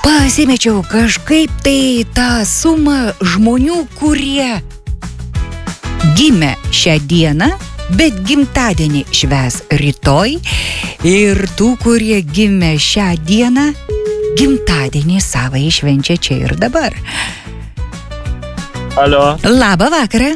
Pasimečiau kažkaip tai tą sumą žmonių, kurie gimė šią dieną, bet gimtadienį švęs rytoj, ir tų, kurie gimė šią dieną, gimtadienį savai švenčia čia ir dabar. Alio. Labą vakarą.